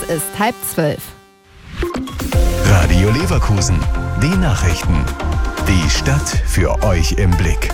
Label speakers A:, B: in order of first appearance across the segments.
A: ist 11:30.
B: Radio Leverkusen, die Nachrichten. Die Stadt für euch im Blick.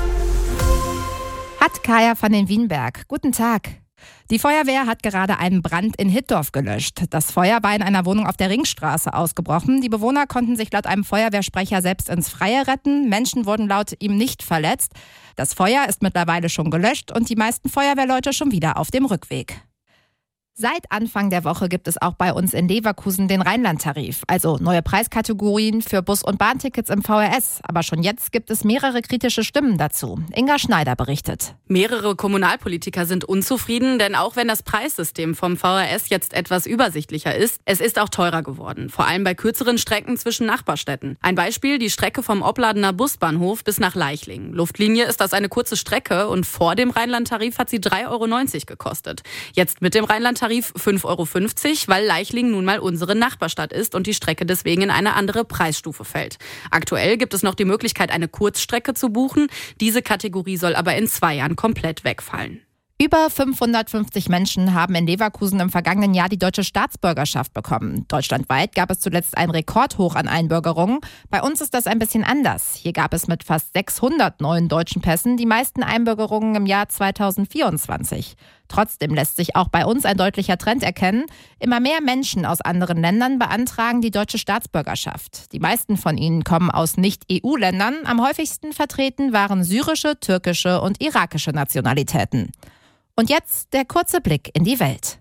A: Hat Kaya van den Wienberg. Guten Tag. Die Feuerwehr hat gerade einen Brand in Hittorf gelöscht. Das Feuer war in einer Wohnung auf der Ringstraße ausgebrochen. Die Bewohner konnten sich laut einem Feuerwehrsprecher selbst ins Freie retten. Menschen wurden laut ihm nicht verletzt. Das Feuer ist mittlerweile schon gelöscht und die meisten Feuerwehrleute schon wieder auf dem Rückweg. Seit Anfang der Woche gibt es auch bei uns in Leverkusen den Rheinland-Tarif, also neue Preiskategorien für Bus- und Bahntickets im VRS. Aber schon jetzt gibt es mehrere kritische Stimmen dazu. Inga Schneider berichtet.
C: Mehrere Kommunalpolitiker sind unzufrieden, denn auch wenn das Preissystem vom VRS jetzt etwas übersichtlicher ist, es ist auch teurer geworden. Vor allem bei kürzeren Strecken zwischen Nachbarstädten. Ein Beispiel, die Strecke vom Opladener Busbahnhof bis nach Leichlingen. Luftlinie ist das eine kurze Strecke und vor dem Rheinland-Tarif hat sie 3,90 € gekostet. Jetzt mit dem Rheinland-Tarif 5,50 €, weil Leichlingen nun mal unsere Nachbarstadt ist und die Strecke deswegen in eine andere Preisstufe fällt. Aktuell gibt es noch die Möglichkeit, eine Kurzstrecke zu buchen. Diese Kategorie soll aber in 2 Jahren komplett wegfallen.
A: Über 550 Menschen haben in Leverkusen im vergangenen Jahr die deutsche Staatsbürgerschaft bekommen. Deutschlandweit gab es zuletzt einen Rekordhoch an Einbürgerungen. Bei uns ist das ein bisschen anders. Hier gab es mit fast 600 neuen deutschen Pässen die meisten Einbürgerungen im Jahr 2024. Trotzdem lässt sich auch bei uns ein deutlicher Trend erkennen. Immer mehr Menschen aus anderen Ländern beantragen die deutsche Staatsbürgerschaft. Die meisten von ihnen kommen aus Nicht-EU-Ländern. Am häufigsten vertreten waren syrische, türkische und irakische Nationalitäten. Und jetzt der kurze Blick in die Welt.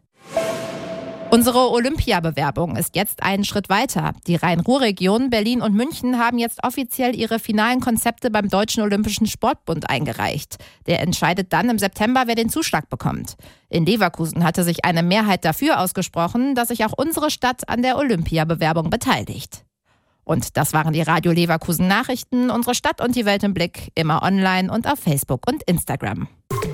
A: Unsere Olympiabewerbung ist jetzt einen Schritt weiter. Die Rhein-Ruhr-Region, Berlin und München haben jetzt offiziell ihre finalen Konzepte beim Deutschen Olympischen Sportbund eingereicht. Der entscheidet dann im September, wer den Zuschlag bekommt. In Leverkusen hatte sich eine Mehrheit dafür ausgesprochen, dass sich auch unsere Stadt an der Olympiabewerbung beteiligt. Und das waren die Radio Leverkusen Nachrichten. Unsere Stadt und die Welt im Blick, immer online und auf Facebook und Instagram.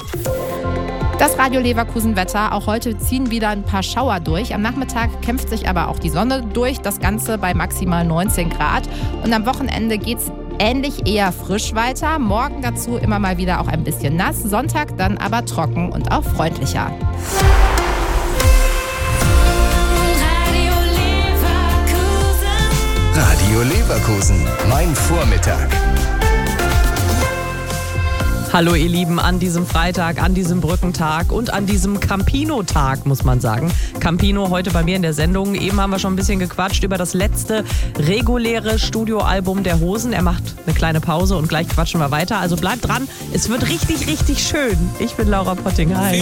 A: Das Radio Leverkusen Wetter. Auch heute ziehen wieder ein paar Schauer durch. Am Nachmittag kämpft sich aber auch die Sonne durch. Das Ganze bei maximal 19 Grad. Und am Wochenende geht's ähnlich eher frisch weiter. Morgen dazu immer mal wieder auch ein bisschen nass. Sonntag dann aber trocken und auch freundlicher.
B: Radio Leverkusen, mein Vormittag.
D: Hallo ihr Lieben, an diesem Freitag, an diesem Brückentag und an diesem Campino-Tag, muss man sagen. Campino heute bei mir in der Sendung. Eben haben wir schon ein bisschen gequatscht über das letzte reguläre Studioalbum der Hosen. Er macht eine kleine Pause und gleich quatschen wir weiter. Also bleibt dran, es wird richtig, richtig schön. Ich bin Laura Potting. Hi.